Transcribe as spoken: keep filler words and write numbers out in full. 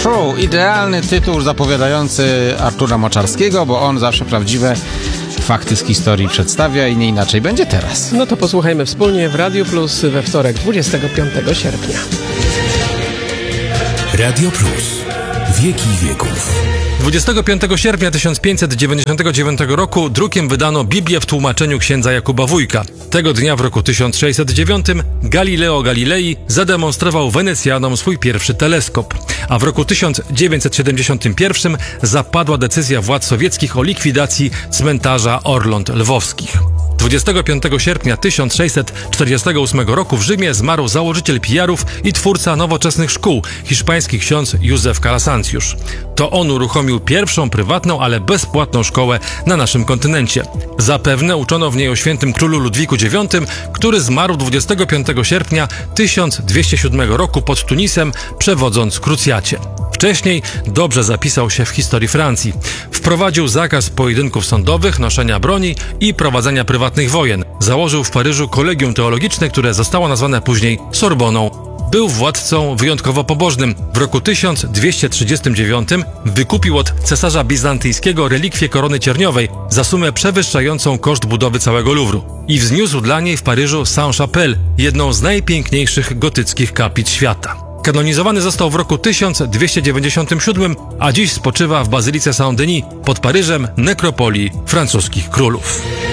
True, idealny tytuł zapowiadający Artura Moczarskiego, bo on zawsze prawdziwe fakty z historii przedstawia i nie inaczej będzie teraz. No to posłuchajmy wspólnie w Radio Plus we wtorek, dwudziestego piątego sierpnia. Radio Plus. Wieki wieków. dwudziestego piątego sierpnia tysiąc pięćset dziewięćdziesiątego dziewiątego roku drukiem wydano Biblię w tłumaczeniu księdza Jakuba Wójka. Tego dnia w roku tysiąc sześćset dziewiątym Galileo Galilei zademonstrował Wenecjanom swój pierwszy teleskop, a w roku tysiąc dziewięćset siedemdziesiątym pierwszym zapadła decyzja władz sowieckich o likwidacji cmentarza Orląt Lwowskich. dwudziestego piątego sierpnia tysiąc sześćset czterdziestego ósmego roku w Rzymie zmarł założyciel pijarów i twórca nowoczesnych szkół, hiszpański ksiądz Józef Calasanciusz. To on uruchomił pierwszą prywatną, ale bezpłatną szkołę na naszym kontynencie. Zapewne uczono w niej o świętym królu Ludwiku dziewiątym, który zmarł dwudziestego piątego sierpnia tysiąc dwieście siódmego roku pod Tunisem, przewodząc krucjacie. Wcześniej dobrze zapisał się w historii Francji. Wprowadził zakaz pojedynków sądowych, noszenia broni i prowadzenia prywatnych wojen. Założył w Paryżu kolegium teologiczne, które zostało nazwane później Sorboną. Był władcą wyjątkowo pobożnym. W roku tysiąc dwieście trzydziestym dziewiątym wykupił od cesarza bizantyjskiego relikwię korony cierniowej za sumę przewyższającą koszt budowy całego Luwru i wzniósł dla niej w Paryżu Sainte-Chapelle, jedną z najpiękniejszych gotyckich kaplic świata. Kanonizowany został w roku tysiąc dwieście dziewięćdziesiątym siódmym, a dziś spoczywa w bazylice Saint-Denis pod Paryżem, nekropolii francuskich królów.